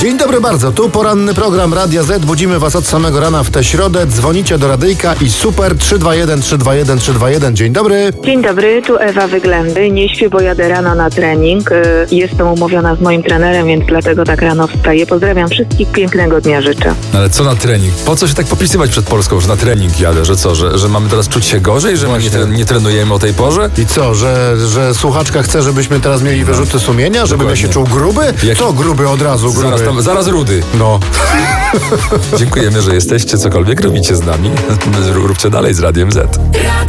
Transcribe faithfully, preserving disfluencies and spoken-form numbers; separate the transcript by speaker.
Speaker 1: Dzień dobry bardzo, tu poranny program Radia Z. Budzimy was od samego rana w tę środę. Dzwonicie do radyjka i super trzy dwa jeden trzy dwa jeden trzy dwa jeden. Dzień dobry.
Speaker 2: Dzień dobry, tu Ewa Wyględy. Nie śpię, bo jadę rano na trening. Jestem umówiona z moim trenerem, więc dlatego tak rano wstaję. Pozdrawiam wszystkich, pięknego dnia życzę.
Speaker 3: Ale co na trening? Po co się tak popisywać przed Polską, że na trening jadę? Że co, że, że mamy teraz czuć się gorzej? Że my nie, tre- nie trenujemy o tej porze?
Speaker 1: I co, że, że słuchaczka chce, żebyśmy teraz mieli wyrzuty sumienia? Żebym ja się czuł gruby?
Speaker 3: Jak...
Speaker 1: Co gruby od razu? Gruby.
Speaker 3: Zaraz, tam, zaraz rudy.
Speaker 1: No.
Speaker 3: Dziękujemy, że jesteście, cokolwiek robicie z nami. Róbcie dalej z Radiem Z.